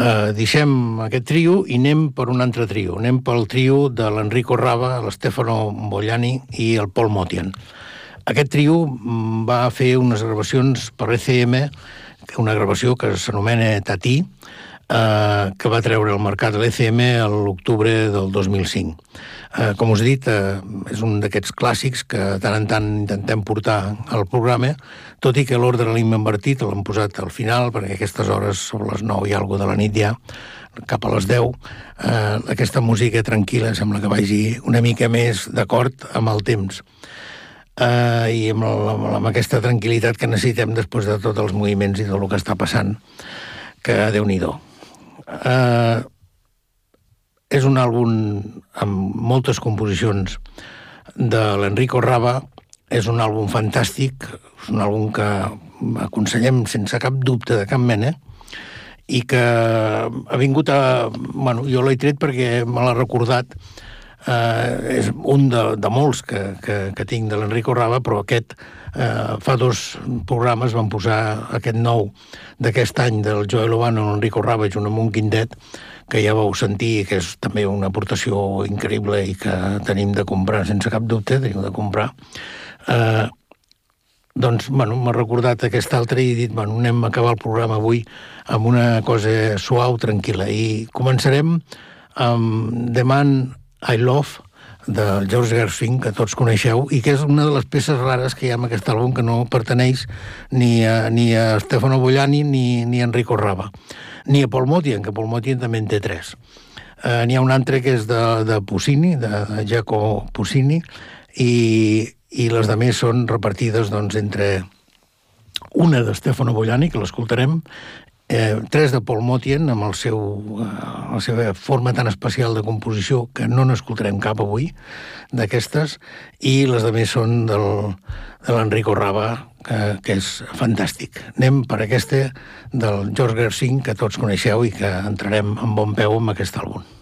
Deixem aquest trio i anem per un altre trio. Anem pel trio de l'Enrico Rava, l'Stefano Bogliani i el Paul Motian. Aquest trio va fer unes gravacions per ECM, una gravació que s'anomena Tati, que va treure al mercat de l'ECM a l'octubre del 2005. Com us he dit, és un d'aquests clàssics que de tant en tant intentem portar al programa, tot i que l'ordre l'hem invertit, l'hem posat al final, perquè a aquestes hores, sobre les 9 i alguna de la nit ja, cap a les 10, aquesta música tranquil·la sembla que vagi una mica més d'acord amb el temps. I amb aquesta tranquil·litat que necessitem després de tots els moviments i tot el que està passant, que Déu-n'hi-do. És un àlbum amb moltes composicions de l'Enrico Rava, és un àlbum fantàstic, és un àlbum que aconsellem sense cap dubte de cap mena, i que ha vingut a... Bueno, jo l'he tret perquè me l'ha recordat, és un de molts que tinc de l'Enrico Rava, però aquest fa 2 programes van posar aquest nou d'aquest any del Joel Ovano, l'Enrico Rava, junt amb un quintet, que ja vau sentir, que és també una aportació increïble i que tenim de comprar, sense cap dubte, tenim de comprar. Doncs, bueno, m'ha recordat aquest altre i he dit, bueno, anem a acabar el programa avui amb una cosa suau, tranquil·la. I començarem amb The Man I Love, de George Gershwin, que tots coneixeu, i que és una de les peces rares que hi ha en aquest àlbum, que no perteneix ni a Stefano Bogliani ni a Enrico Rava, ni a Paul Motian, que Paul Motian també en té 3. N'hi ha un altre que és de Puccini, de Jacopo Puccini, i les demés són repartides doncs, entre una de Stefano Bogliani, que l'escoltarem, 3 de Paul Motian, amb la seva forma tan especial de composició, que no n'escoltarem cap avui, d'aquestes, i les demés són de l'Enrico Rava, que és fantàstic. Anem per aquesta del George Gershwin, que tots coneixeu i que entrarem amb bon peu amb aquest àlbum.